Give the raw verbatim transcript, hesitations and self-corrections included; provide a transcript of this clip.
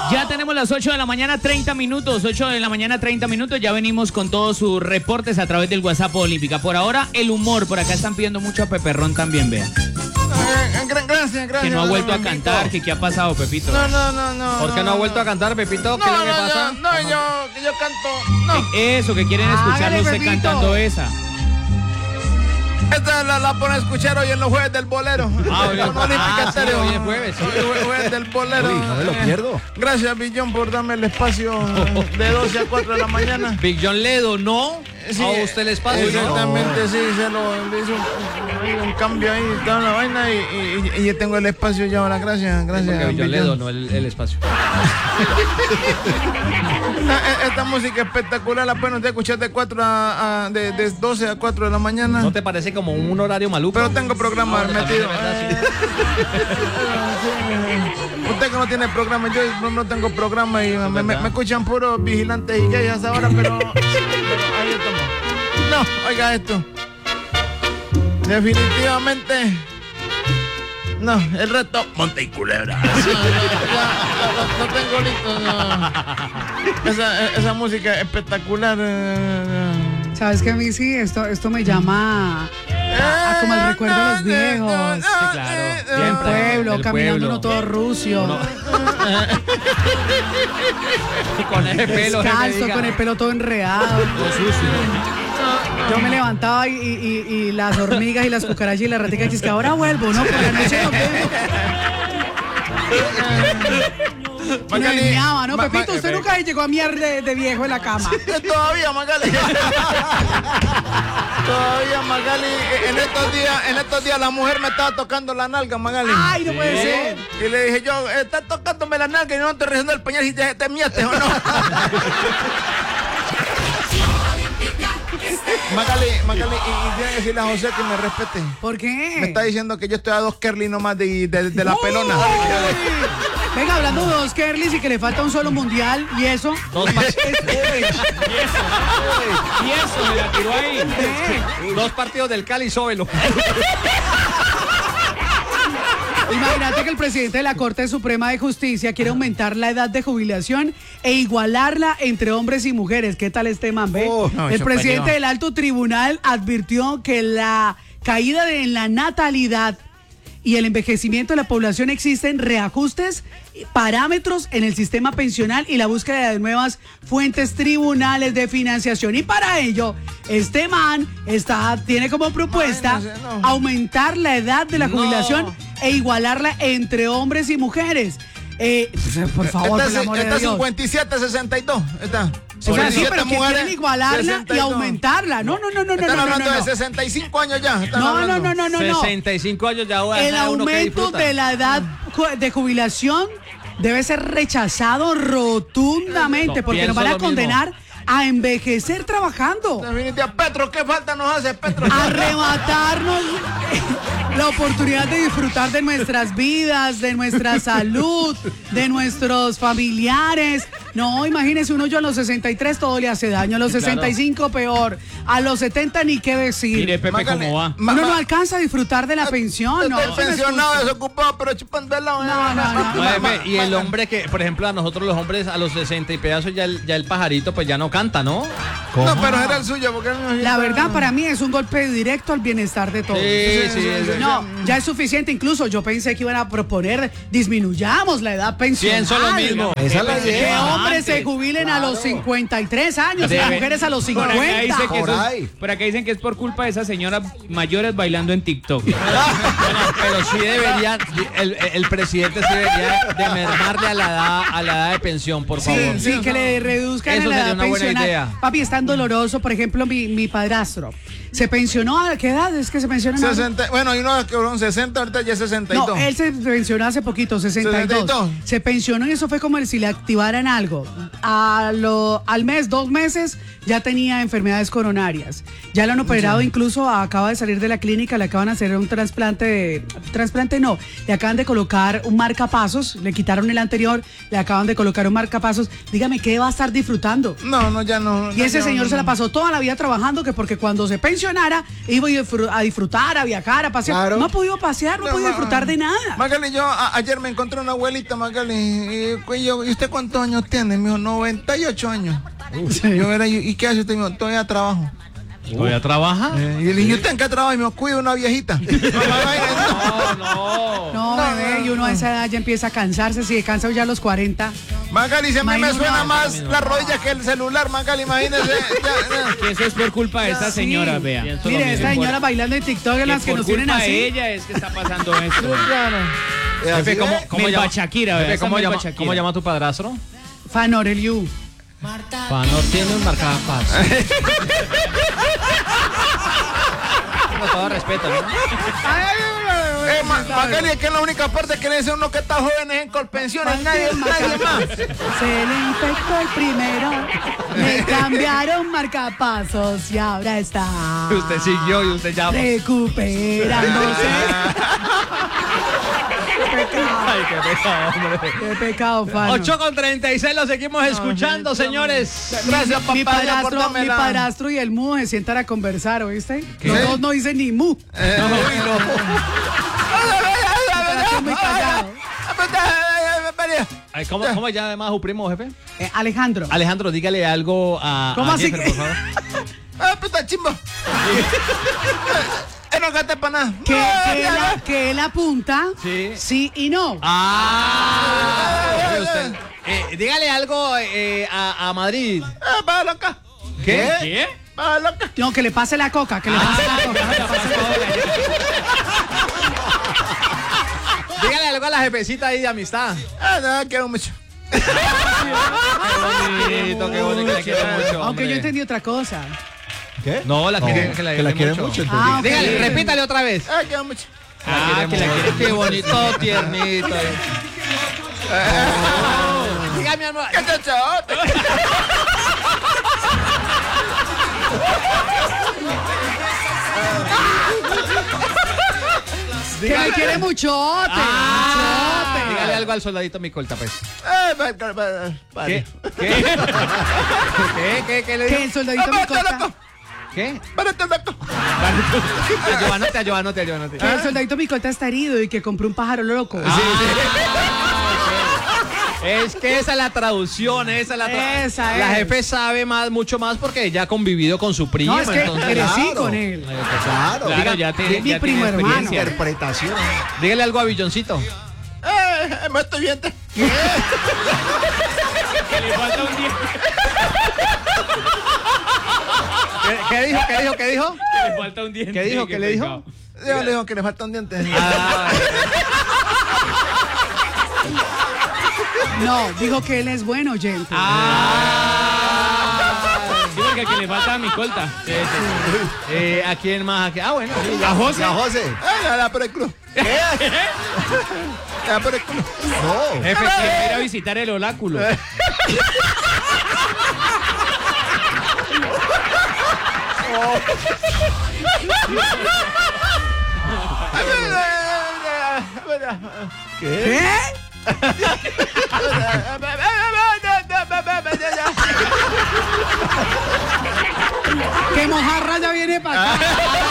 Ya tenemos las ocho de la mañana, treinta minutos. ocho de la mañana, treinta minutos. Ya venimos con todos sus reportes a través del WhatsApp Olímpica. Por ahora, el humor. Por acá están pidiendo mucho a Peperrón también, vea. Eh, gracias, gracias. Que no ha vuelto a Pepito. cantar. que ¿Qué ha pasado, Pepito? No, no, no, no. ¿Por qué no ha vuelto a cantar, Pepito? ¿Qué No, es lo que no, pasa? no, no, yo, que yo canto. No. Eso, que quieren escucharlo Hágale, usted Pepito. cantando esa. Esta la, la pone a escuchar hoy en los jueves del bolero. Ah, hoy- Con Olímpica ah, sí, Estéreo. hoy es jueves, sí. Hoy es jueves del bolero. Uy, no me lo Eh, pierdo. Gracias, Billón, por darme el espacio de doce a cuatro de la mañana. Big John Ledo, ¿no? Sí, a usted el espacio, ¿no? exactamente, sí, se lo le hizo un, un cambio ahí, toda la vaina y, y, y yo tengo el espacio ya ahora, gracias, gracias. Porque Big John Billón. Ledo, no el, el espacio. Esta, esta música espectacular la pueden ustedes escuchar de cuatro a, a- de, de doce a cuatro de la mañana. ¿No te parece como un horario maluco? Pero tengo programa Ahora también, metido. de verdad, sí. Eh, Usted que no tiene programa, yo no, no tengo programa y me, me- verdad. me escuchan puros vigilantes y gays hasta ahora, pero, pero ahí estamos. No, oiga esto. Definitivamente. No, el reto. Monte y Culebra. No, no, ya, no, no tengo listo. No. Esa, esa música espectacular. eh, ¿Sabes qué, a mí sí? Esto, esto me llama a, a como el recuerdo de los viejos. Sí, claro. Del Siempre, pueblo, del caminando pueblo. uno todo rucio. Con ese pelo. jefe, Descalzo, diga. con el pelo todo enredado. Todo sucio. Yo me levantaba y, y- y- y las hormigas y las cucarachas y las raticas que ahora vuelvo, ¿no? Por la noche no puedo. Me Magali, meaba, ¿no? Ma- Pepito, Ma- usted nunca llegó a miar de, de viejo en la cama. Todavía, Magali. Todavía, Magali. En estos días, en estos días la mujer me estaba tocando la nalga, Magali. Ay, no puede ser. Y le dije yo, estás tocándome la nalga y no te rezando el pañal si te, te miaste o no. Magali, Magali, y, y tiene que decirle a José que me respete. ¿Por qué? Me está diciendo que yo estoy a dos Kerly nomás de, de, de la Uy. pelona. Venga, hablando de dos Kerlis y que le falta un solo mundial, ¿y eso? Dos, pa- Y eso, me la tiró ahí. ¿Qué? dos partidos del Cali, sóbelo. Imagínate que el presidente de la Corte Suprema de Justicia quiere aumentar la edad de jubilación e igualarla entre hombres y mujeres. ¿Qué tal este man, ve? Oh, no, el eso presidente parió. del alto tribunal advirtió que la caída de, en la natalidad y el envejecimiento de la población existen reajustes, parámetros en el sistema pensional y la búsqueda de nuevas fuentes tribunales de financiación. Y para ello, este man está, tiene como propuesta Ay, no sé, no. aumentar la edad de la No. jubilación e igualarla entre hombres y mujeres. Eh, pues, por favor, por el Está, amor de está Dios. cincuenta y siete sesenta y dos. Está. O sea, sí, cincuenta y siete pero que mujeres, quieren igualarla sesenta y dos. aumentarla. No, no, no, no, no, Están no, no, hablando no. de sesenta y cinco años ya. están No, no, hablando. no, no, no, no. sesenta y cinco años ya voy a El dejar a uno que aumento disfruta. de la edad ju- de jubilación debe ser rechazado rotundamente No, porque nos pienso van a lo mismo. condenar a envejecer trabajando. Definitiva. Petro, ¿qué falta nos hace, Petro? Arrebatarnos la oportunidad de disfrutar de nuestras vidas, de nuestra salud, de nuestros familiares. No, imagínese uno, yo a los sesenta y tres todo le hace daño, a los Sí, claro. sesenta y cinco peor, a los setenta ni qué decir. Mire, Pepe, Magali, cómo va. ma- Uno ma- no alcanza a disfrutar de la pensión, ¿no? Estoy Eso no es pensionado, justo. desocupado, pero chupando el lado. No, no, no. No, jefe, y el hombre que, por ejemplo, a nosotros los hombres a los sesenta y pedazos ya el, ya el pajarito pues ya no canta, ¿no? No, pero era el suyo, porque él no- La verdad, para mí es un golpe directo al bienestar de todos. Sí, sí, es- No, ya es suficiente. Incluso yo pensé que iban a proponer disminuyamos la edad pensional. Pienso lo mismo. Esa es la Que idea. hombres se jubilen a los cincuenta y tres años y las Debe- mujeres a los Por acá, dice cincuenta. que Por eso es- ahí. por acá dicen que es por culpa de esas señoras mayores bailando en TikTok. Bueno, pero sí debería, el, el presidente sí debería de mermarle a la edad, a la edad de pensión, por favor. Sí, sí, que le reduzcan Eso en la sería edad una buena pensional. idea. Papi, es tan doloroso. Por ejemplo, mi, mi padrastro se pensionó. ¿A qué edad es que se pensionó? sesenta, bueno, hay unos que fueron sesenta, ahorita ya es sesenta y dos. No, él se pensionó hace poquito, sesenta y dos. sesenta y dos. Se pensionó y eso fue como si le activaran algo. A lo, al mes, dos meses, ya tenía enfermedades coronarias. Ya lo han operado, incluso acaba de salir de la clínica, le acaban de hacer un trasplante, de, trasplante no, le acaban de colocar un marcapasos, le quitaron el anterior, le acaban de colocar un marcapasos. Dígame, ¿qué va a estar disfrutando? No, no, ya no. Y ese ya señor no, se la no. pasó toda la vida trabajando, que porque cuando se pensionó, pensionara, iba a disfr- a disfrutar, a viajar, a pasear. Claro. No ha podido pasear, no ha No, podido ma- disfrutar de nada. Magali, yo a- ayer me encontré una abuelita, Magali. Y, y yo, ¿y usted cuántos años tiene? Me dijo, noventa y ocho años. Yo era, ¿y qué hace usted? Me dijo, todavía trabajo. ¿Todavía trabaja? Eh, y le dije, ¿y usted en qué trabaja? Y me dijo, cuido una viejita. No, no. No, bebé, y uno a esa edad ya empieza a cansarse, si cansa ya a los cuarenta. Magali, si a mí me Imagino suena una- más la rodilla que el celular, Magali, imagínese. Ya, Que eso es por culpa de esta Sí. señora, vea. Pienso lo Mire, mismo. esta señora bailando en TikTok en las que por nos tienen culpa de así. ella es que está pasando esto. ya. Jefe, ¿cómo, cómo Melba llama, Shakira, vea, Jefe, esa ¿cómo, Melba llama, Shakira. ¿cómo llama tu padrastro? Fanor, el You. Fanor tiene un marcapasos. Con todo respeto, ¿no? Eh, Ma- Magali, es que es la única parte que le dice uno que está joven es en Colpensiones, nadie, nadie más. Se le infectó el primero, le cambiaron marcapasos y ahora está Usted siguió y usted ya. recuperándose. Qué pecado, Ay, qué pecado, hombre. qué pecado, Fano. ocho con treinta y seis lo seguimos escuchando, señores. Gracias, Mi papá. padrastro, mi padrastro y el mu se sientan a conversar, ¿oíste? Los dos no dicen ni mu. Eh, Es muy callado. Ay, ¿Cómo, ¿Cómo llama además su primo, jefe? Eh, Alejandro. Alejandro, dígale algo a, ¿Cómo a así Jeffer, que- por favor. Ah, puta chimbo. Eh, no gasta para nada. Que, Ah, que, ya, él, ya. que él apunta Sí. sí y no. Ah, jefe, usted. Eh, dígale algo eh, a, a Madrid. Ah, va loca. ¿Qué? ¿Qué? Va loca. No, que le pase la coca, que le pase la coca. que le pase la coca. Dígale algo a la jefecita ahí de amistad. Ah, no, quiero mucho. Qué bonito, qué bonito, que la quiero mucho. Aunque hombre. yo entendí otra cosa. ¿Qué? No, la No, quiere, que la, que la quiere quiere mucho, Ah, ok. Dígale, repítale otra vez. Ah, quiero mucho. Ah, que la quiere. Qué bonito, tiernito. Diga, mi amor. ¿Qué te chote? Que me quiere muchote. Ah, muchote. dígale algo al soldadito Micolta, pues. Ah, va, va, va, va. ¿Qué? ¿Qué? ¿Qué? ¿Qué? ¿Qué le Que dijo? el soldadito Ah, me párate, conta. loco. ¿Qué? Párate, loco. Ayúdanote, ayúdanote, ayúdanote. Que el soldadito Micolta está herido y que compró un pájaro loco. Ah, Es que esa es la traducción, esa es la traducción. Esa La es. jefe sabe más, mucho más porque ella ha convivido con su primo. No, es que entonces- crecí claro. con él. Claro. Claro, Diga- ya tiene, mi ya primo tiene hermano. experiencia. Interpretación. Dígale algo a Billoncito. Eh, me estoy viendo. Que le falta un diente. ¿Qué, qué dijo? ¿Qué dijo? ¿Qué dijo? Que le falta un diente. ¿Qué dijo? ¿Qué le dijo? pecado. Yo le digo que le falta un diente. Ah, No, dijo que él es buen oyente. Sí, porque que le falta a mi colta. eh, ¿A quién más? ¿A quién? Ah, bueno. sí, ya. ¿A José? ¿A José? Ah, la, la por el culo. La por el culo. No. Jefe, quiero ir a visitar el oráculo. ¿Qué? Que mojarra ya viene para acá.